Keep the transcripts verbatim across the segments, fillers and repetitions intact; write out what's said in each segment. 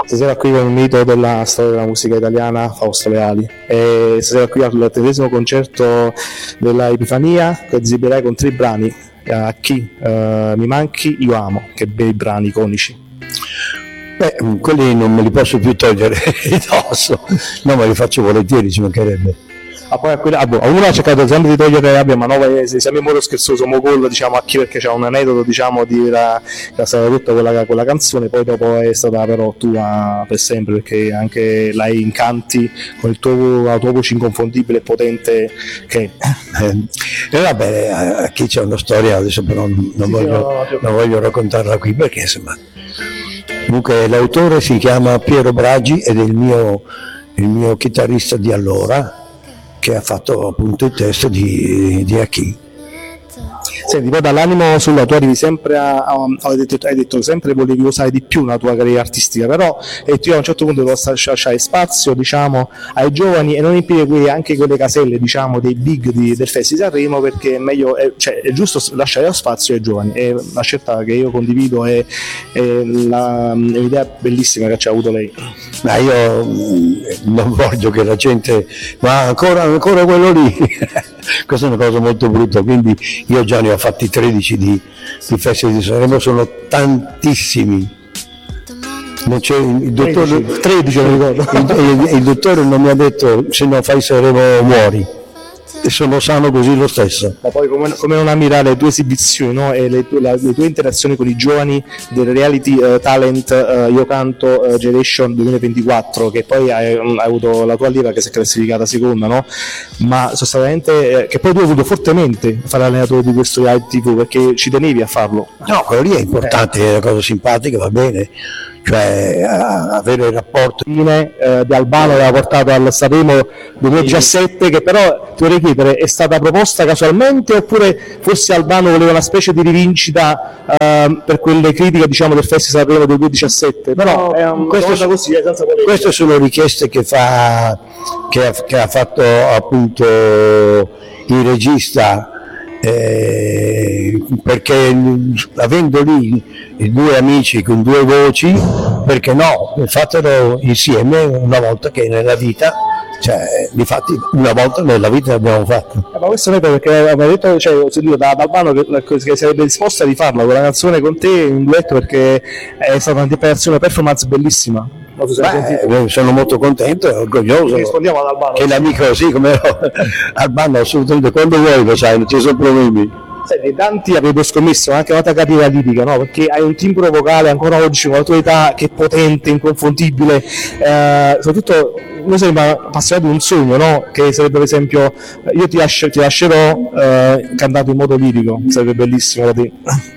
Stasera qui con un mito della storia della musica italiana, Fausto Leali. E stasera qui al trentesimo concerto della Epifania esibirai con tre brani. A chi? Uh, Mi manchi, io amo, che bei brani iconici. Beh, quelli non me li posso più togliere di dosso, no, ma li faccio volentieri, ci mancherebbe. Ah, poi a, quella, ah, boh, a uno ha cercato sempre di togliere rabbia, ma no, se siamo in modo scherzoso, Mogol, diciamo, a chi, perché c'è un aneddoto, diciamo, di era, che era stata tutta quella, quella canzone, poi dopo è stata però tua per sempre, perché anche lei incanti con il tuo, la tua voce inconfondibile e potente che eh, vabbè, a chi c'è una storia, adesso però non, non, sì, voglio, no, no, no, non voglio raccontarla qui, perché insomma. Comunque l'autore si chiama Piero Bragi ed è il mio, il mio chitarrista di allora, che ha fatto appunto il testo di, di A chi. Senti, poi dall'animo sulla tua arrivi sempre a, a, a hai, detto, hai detto sempre volevi usare di più la tua carriera artistica, però e tu a un certo punto devi lasciare spazio, diciamo, ai giovani e non impedire anche quelle caselle, diciamo, dei big di, del Festival di Sanremo, perché è meglio, è, cioè, è giusto lasciare spazio ai giovani. È una scelta che io condivido, è, è, la, è un'idea bellissima che ci ha avuto lei. Ma io non voglio che la gente, ma ancora, ancora quello lì. Questa è una cosa molto brutta, quindi io già ne ho fatti tredici di, di Festival di Sanremo, sono tantissimi. Non c'è, il, dottore, tredici, non ricordo. Il, il, il dottore non mi ha detto se non fai Sanremo muori, e sono sano così lo stesso. Ma poi come, come non ammirare le tue esibizioni, no? E le, tue, la, le tue interazioni con i giovani del reality uh, talent uh, Io Canto uh, Generation duemilaventiquattro, che poi hai, hai avuto la tua allieva che si è classificata seconda, no? Ma sostanzialmente eh, che poi tu hai voluto fortemente fare l'allenatore di questo reality tivù, perché ci tenevi a farlo. No, quello lì è importante, eh. È una cosa simpatica, va bene. Cioè avere il rapporto eh, di Albano aveva portato al Sanremo duemiladiciassette, che però ti vorrei chiedere, è stata proposta casualmente oppure forse Albano voleva una specie di rivincita eh, per quelle critiche, diciamo, del Festival Sanremo del duemiladiciassette? Però è un queste, così, è senza polemica. Queste sono richieste che fa che ha, che ha fatto appunto il regista. Eh, perché avendo lì i due amici con due voci, perché no, fatelo insieme una volta che nella vita, cioè difatti una volta nella vita l'abbiamo fatto. Eh, ma questo non è perché avevo detto, cioè, ho sentito da Albano che, che sarebbe disposta di farla quella canzone con te in duetto, perché è stata una performance bellissima. Beh, sono molto contento e orgoglioso che l'amico, sì, come Albano, assolutamente, quando vuoi lo sai, non ci sono problemi. Senti, tanti avevo scommesso anche una carriera lirica, no? Perché hai un timbro vocale ancora oggi con la tua età che è potente, inconfondibile, eh, soprattutto noi siamo appassionati di un sogno, no? Che sarebbe per esempio io ti, lascio, ti lascerò eh, cantato in modo lirico, sarebbe bellissimo da te.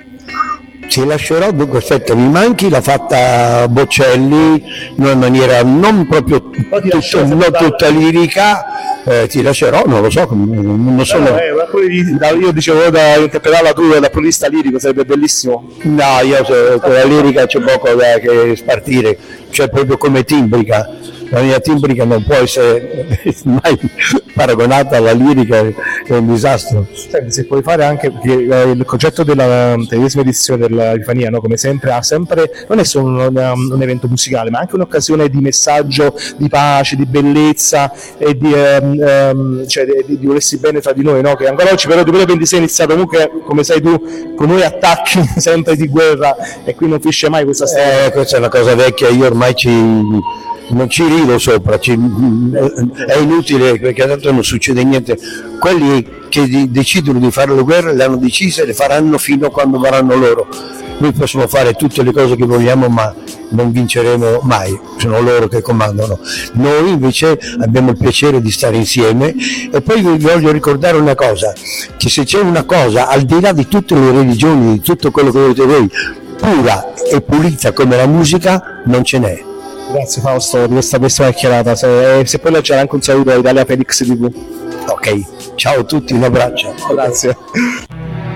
Ci lascerò, dunque aspetta, Mi manchi l'ha fatta Boccelli in una maniera non proprio tutto, non tutta lirica, eh, ti lascerò, non lo so, non lo so. No, eh, io dicevo da interpretarla tu da purista lirico, sarebbe bellissimo. No, io con la lirica c'è poco da che spartire, cioè proprio come timbrica. La mia timbrica non può essere mai paragonata alla lirica, che è un disastro. Senti, se puoi fare anche il concetto della tredicesima edizione della Epifania, no? Come sempre ha sempre, non è solo un, un evento musicale, ma anche un'occasione di messaggio, di pace, di bellezza e di, um, cioè, di, di volersi bene tra di noi, no? Che ancora oggi però duemilaventisei è iniziato comunque, come sai tu, con noi attacchi sempre di guerra e qui non finisce mai questa storia. Eh, questa è una cosa vecchia, io ormai ci... non ci rido sopra, ci, è inutile perché tanto non succede niente. Quelli che di, decidono di fare le guerre le hanno decise e le faranno fino a quando vorranno loro. Noi possiamo fare tutte le cose che vogliamo, ma non vinceremo mai, sono loro che comandano. Noi invece abbiamo il piacere di stare insieme. E poi vi voglio ricordare una cosa, che se c'è una cosa al di là di tutte le religioni, di tutto quello che volete voi, pura e pulita come la musica, non ce n'è. Grazie Fausto di questa bellissima chiacchierata, se, se puoi leggere anche un saluto a Italia Felix tivù. Ok, ciao a tutti, un abbraccio. Grazie.